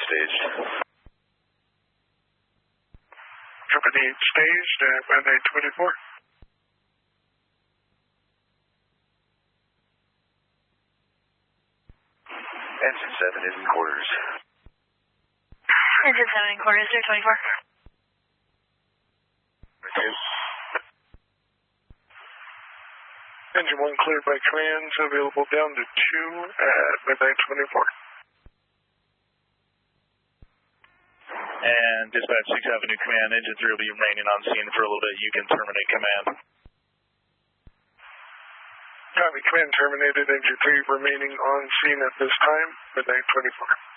staged. Company 8 staged at 1924. Engine 7 is in quarters. Engine 7 in quarters, 024. Engine 1 cleared by commands, available down to 2 at 1924. And dispatch 6 Avenue Command, engine 3 will be remaining on scene for a little bit. You can terminate command. Copy, command terminated, engine 3 remaining on scene at this time, 1924.